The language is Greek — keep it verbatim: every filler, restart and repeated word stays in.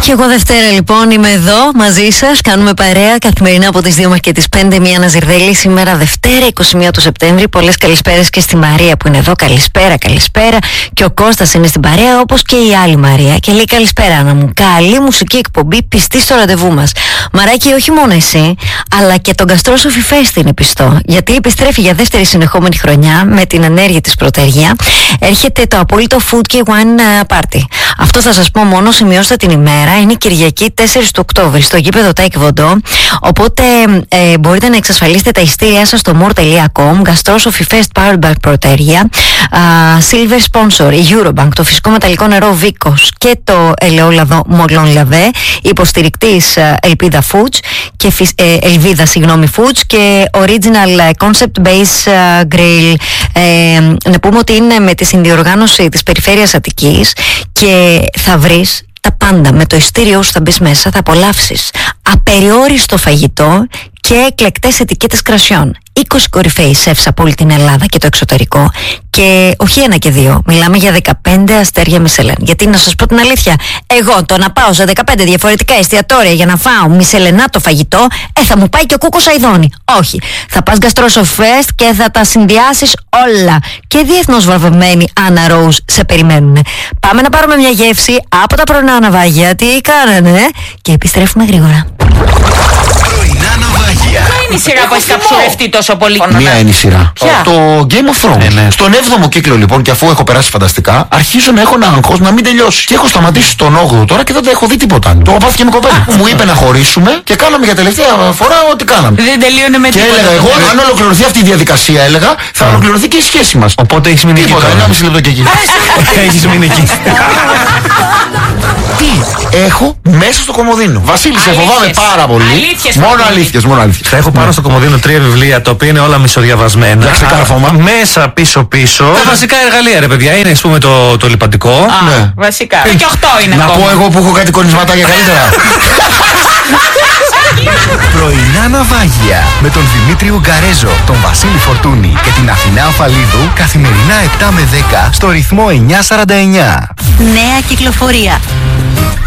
Και εγώ Δευτέρα λοιπόν είμαι εδώ μαζί σας. Κάνουμε παρέα καθημερινά από τις δύο μέχρι και τις πέντε. Μία Ναζιρδέλη σήμερα Δευτέρα είκοσι μία του Σεπτέμβρη. Πολλές καλησπέρες και στη Μαρία που είναι εδώ. Καλησπέρα, καλησπέρα. Και ο Κώστας είναι στην παρέα όπως και η άλλη Μαρία. Και λέει καλησπέρα Άννα μου. Καλή μουσική εκπομπή, πιστή στο ραντεβού μας. Μαράκι, όχι μόνο εσύ, αλλά και τον Gastro Sofi Fest είναι πιστό. Γιατί επιστρέφει για δεύτερη συνεχόμενη χρονιά με την ενέργεια της Πρωτεργία. Έρχεται το απόλυτο Food και Wine Party. Αυτό θα σας πω μόνο, σημειώστε την ημέρα. Είναι Κυριακή τέσσερις του Οκτώβρη στο γήπεδο Τάικ Βοντό. Οπότε ε, μπορείτε να εξασφαλίσετε τα ειστήριά σας στο more τελεία com. Gastro Sofi Fest Powered by Proteria. uh, Silver Sponsor η Eurobank, το φυσικό μεταλλικό νερό Vicos και το ελαιόλαδο Μολόν Λαβέ. Υποστηρικτής uh, Ελπίδα Foods και ε, Ελβίδα συγγνώμη Foods και Original Concept Base uh, Grill. Ε, να πούμε ότι είναι με τη συνδιοργάνωση της Περιφέρειας Αττικής και θα βρεις τα πάντα. Με το ειστήριό σου θα μπεις μέσα, θα απολαύσεις απεριόριστο φαγητό και εκλεκτές ετικέτες κρασιών. είκοσι κορυφαίοι σεφς από όλη την Ελλάδα και το εξωτερικό. Και όχι ένα και δύο. Μιλάμε για δεκαπέντε αστέρια Μισελέν. Γιατί να σας πω την αλήθεια, εγώ το να πάω σε δεκαπέντε διαφορετικά εστιατόρια για να φάω μισελενάτο φαγητό, ε, θα μου πάει και ο Κούκος Αηδόνη. Όχι. Θα πας Gastro Sofi Fest και θα τα συνδυάσεις όλα. Και διεθνώς βραβευμένοι Άννα Ροουζ σε περιμένουν. Πάμε να πάρουμε μια γεύση από τα πρωινά ναυάγια. Τι κάνανε, και επιστρέφουμε γρήγορα. Πρωινά ναυάγια. Ποια είναι η σειρά που έχει καψουρευτεί τόσο πολύ? Μία είναι η σειρά. Ποια? Το Game of Thrones. Ε, ναι. Στον έβδομο κύκλο λοιπόν, και αφού έχω περάσει φανταστικά, αρχίζω να έχω ένα άγχος να μην τελειώσει. Και έχω σταματήσει στον όγδοο τώρα και δεν τα έχω δει τίποτα. Το έχω πάθει και με κοπέλα. Μου είπε να χωρίσουμε και κάναμε για τελευταία φορά ό,τι κάναμε. Δεν τελείωνε με και τίποτα. Και έλεγα εγώ, αν ολοκληρωθεί αυτή η διαδικασία, έλεγα, θα Α. ολοκληρωθεί και η σχέση μας. Οπότε έχεις μείνει εκεί. Τίποτα, ένα μισή λεπτό και εκεί. Έχεις μείνει εκεί. Τι έχω μέσα στο κομμωδίνο. Βασίλη, σε φοβάμαι πάρα πολύ. Αλήθειες, μόνο αλήθειες, μόνο αλήθειες. Θα έχω πάνω στο κομμωδίνο τρία βιβλία τα οποία είναι όλα μισοδιαβασμένα. Για ξεκάρφωμα. Μέσα πίσω-πίσω. Τα βασικά εργαλεία, ρε παιδιά, είναι ας πούμε το, το λιπαντικό. Α, ναι. Βασικά. Και οχτώ είναι να ακόμα. πω εγώ που έχω κάτι κονισματάκια καλύτερα. Πρωινά ναυάγια με τον Δημήτρη Ουγκαρέζο, τον Βασίλη Φορτούνη και την Αθηνά Αφαλίδου καθημερινά επτά με δέκα στο ρυθμό εννιακόσια σαράντα εννιά. Νέα κυκλοφορία.